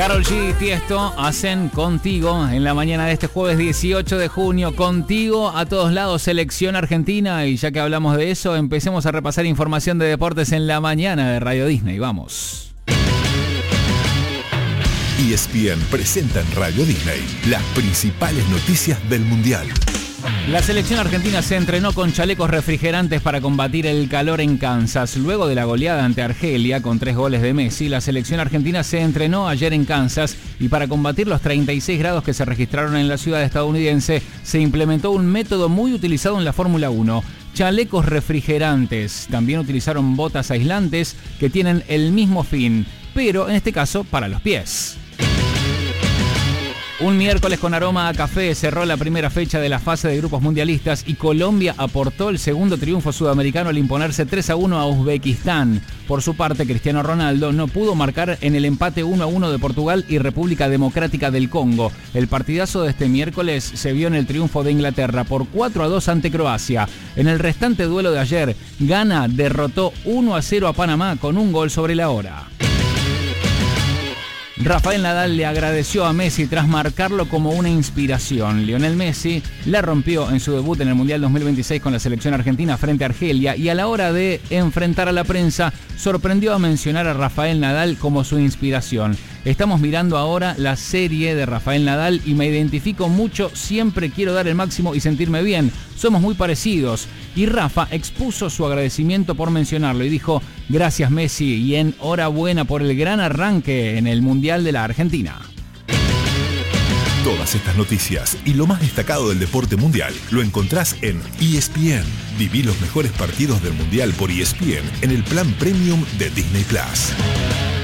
Karol G y Tiesto hacen Contigo en la mañana de este jueves 18 de junio. Contigo a todos lados, selección argentina. Y ya que hablamos de eso, empecemos a repasar información de deportes en la mañana de Radio Disney. Vamos. ESPN presenta en Radio Disney las principales noticias del Mundial. La selección argentina se entrenó con chalecos refrigerantes para combatir el calor en Kansas. Luego de la goleada ante Argelia con 3 goles de Messi, la selección argentina se entrenó ayer en Kansas y para combatir los 36 grados que se registraron en la ciudad estadounidense, se implementó un método muy utilizado en la Fórmula 1. Chalecos refrigerantes. También utilizaron botas aislantes que tienen el mismo fin, pero en este caso para los pies. Un miércoles con aroma a café cerró la primera fecha de la fase de grupos mundialistas y Colombia aportó el segundo triunfo sudamericano al imponerse 3-1 a Uzbekistán. Por su parte, Cristiano Ronaldo no pudo marcar en el empate 1-1 de Portugal y República Democrática del Congo. El partidazo de este miércoles se vio en el triunfo de Inglaterra por 4-2 ante Croacia. En el restante duelo de ayer, Ghana derrotó 1-0 a Panamá con un gol sobre la hora. Rafael Nadal le agradeció a Messi tras marcarlo como una inspiración. Lionel Messi la rompió en su debut en el Mundial 2026 con la selección argentina frente a Argelia y a la hora de enfrentar a la prensa sorprendió a mencionar a Rafael Nadal como su inspiración. Estamos mirando ahora la serie de Rafael Nadal y me identifico mucho, siempre quiero dar el máximo y sentirme bien. Somos muy parecidos. Y Rafa expuso su agradecimiento por mencionarlo y dijo: gracias Messi y enhorabuena por el gran arranque en el Mundial de la Argentina. Todas estas noticias y lo más destacado del deporte mundial lo encontrás en ESPN. Viví los mejores partidos del Mundial por ESPN en el plan Premium de Disney Plus.